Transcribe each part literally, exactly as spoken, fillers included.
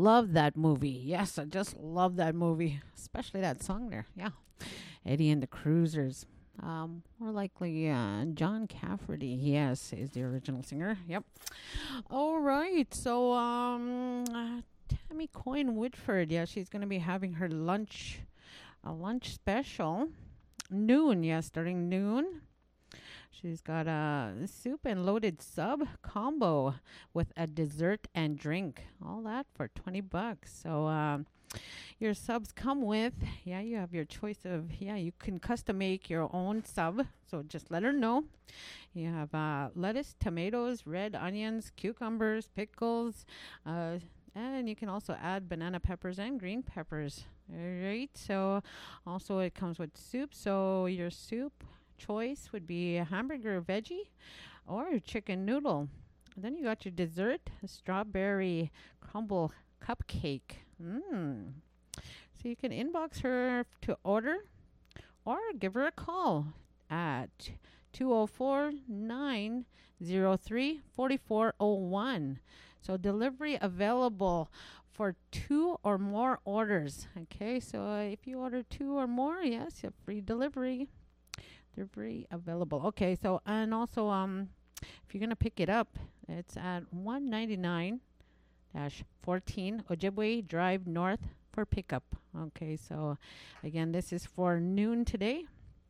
love that movie. Yes, I just love that movie, especially that song there. Yeah, Eddie and the Cruisers. Um, more likely, uh, John Cafferty. Yes, is the original singer. Yep. All right. So, um, uh, Tammy Coyne Whitford. Yeah, she's going to be having her lunch, a lunch special, noon. Yeah, starting noon. She's got a soup and loaded sub combo with a dessert and drink. All that for twenty bucks. So, um, your subs come with, yeah, you have your choice of, yeah, you can custom make your own sub. So just let her know. You have uh, lettuce, tomatoes, red onions, cucumbers, pickles, uh, and you can also add banana peppers and green peppers. All right. So also it comes with soup. So your soup choice would be a hamburger veggie or chicken noodle. Then you got your dessert, a strawberry crumble cupcake. Mm. So you can inbox her to order or give her a call at two oh four, nine oh three, four four oh one. So delivery available for two or more orders. Okay, so uh, if you order two or more, yes, you have free delivery. Delivery available. Okay, so and also um, if you're gonna pick it up, it's at one ninety-nine dash fourteen Ojibwe Drive North for pickup. Okay, so again, this is for noon today.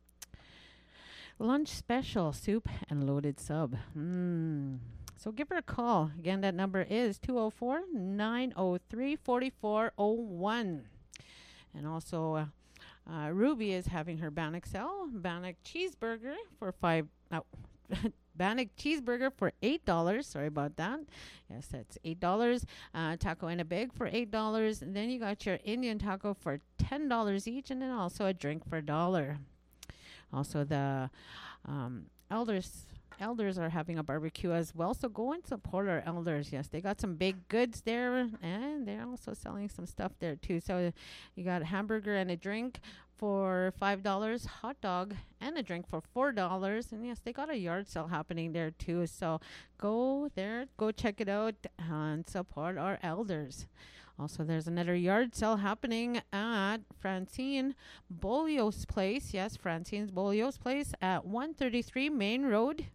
Lunch special, soup and loaded sub. Mm. So give her a call. Again, that number is two oh four, nine oh three, four four oh one. And also, uh, uh, Ruby is having her Bannock Cell Bannock cheeseburger for five. No, Bannock cheeseburger for eight dollars. Sorry about that. Yes, that's eight dollars. Uh, taco in a bag for eight dollars. And then you got your Indian taco for ten dollars each, and then also a drink for a dollar. Also, the um, elders elders are having a barbecue as well, so go and support our elders. Yes, they got some big goods there, and they're also selling some stuff there too. So you got a hamburger and a drink for five dollars, hot dog and a drink for four dollars. And yes, they got a yard sale happening there too. So go there, go check it out and support our elders. Also, there's another yard sale happening at Francine Bolio's place. Yes, Francine's Bolio's place at one thirty-three Main Road.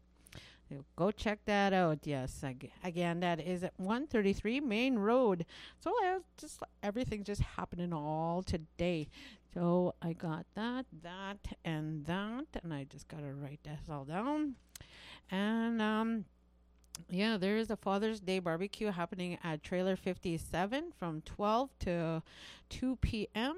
Go check that out. Yes, ag- again, that is at one thirty-three Main Road. So uh, just everything just happening all today. So I got that, that, and that, and I just got to write that all down. And um. Yeah, there is a Father's Day barbecue happening at Trailer fifty-seven from twelve to two p.m.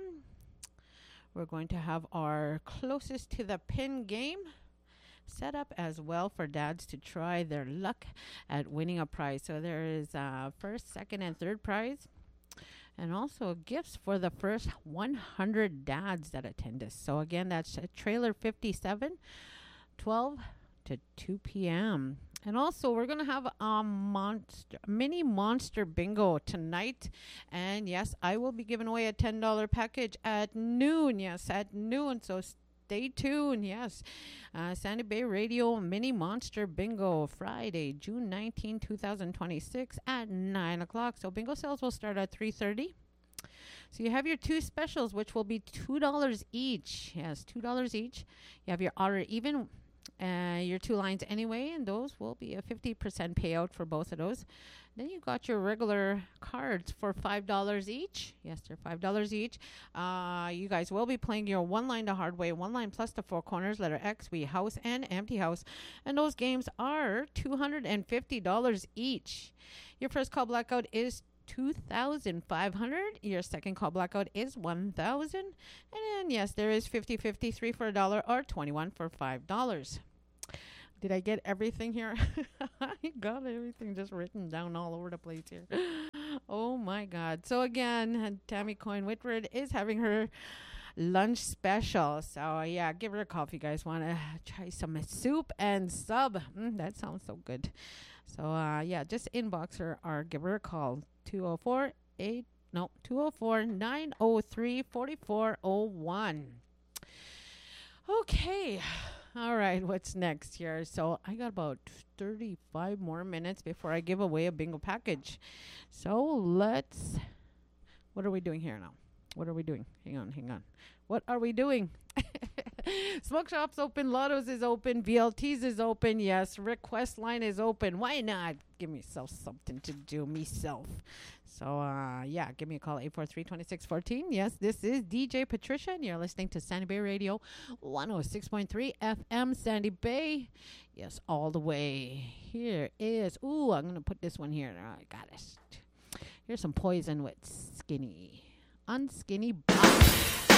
We're going to have our closest to the pin game set up as well for dads to try their luck at winning a prize. So there is uh, first, second, and third prize. And also gifts for the first one hundred dads that attend us. So again, that's at Trailer fifty-seven, twelve to two p.m. And also, we're going to have a monster, mini monster bingo tonight. And yes, I will be giving away a ten dollars package at noon. Yes, at noon. So stay tuned. Yes. Uh, Sandy Bay Radio mini monster bingo Friday, June nineteenth, twenty twenty-six at nine o'clock. So bingo sales will start at three thirty. So you have your two specials, which will be two dollars each. Yes, two dollars each. You have your odd or even. Uh, your two lines anyway, and those will be a fifty percent payout for both of those. Then you got your regular cards for five dollars each. Yes, they're five dollars each. Uh, you guys will be playing your one line to hard way, one line plus the four corners, letter X, we house, and empty house. And those games are two hundred fifty dollars each. Your first call blackout is two thousand five hundred dollars. Your second call blackout is one thousand dollars. And then, yes, there is fifty fifty, three for a dollar, or twenty-one for five dollars. Did I get everything here? I got everything just written down all over the place here. Oh, my God. So, again, Tammy Coyne Whitford is having her lunch special. So, yeah, give her a call if you guys want to try some soup and sub. Mm, that sounds so good. So, uh, yeah, just inbox her or give her a call. two oh four, eight, no, two oh four, nine oh three, four four oh one. Okay. All right, what's next here? So I got about thirty-five more minutes before I give away a bingo package. So let's What are we doing here now? What are we doing? Hang on, hang on. What are we doing? Smoke shops open, Lottos is open, V L Ts is open. Yes, request line is open. Why not? Give myself something to do, myself. So, uh, yeah, give me a call, eight four three, two six one four. Yes, this is D J Patricia, and you're listening to Sandy Bay Radio, one oh six point three F M, Sandy Bay. Yes, all the way. Here is, ooh, I'm going to put this one here. Oh, I got it. Here's some Poison with Skinny. Unskinny Bob.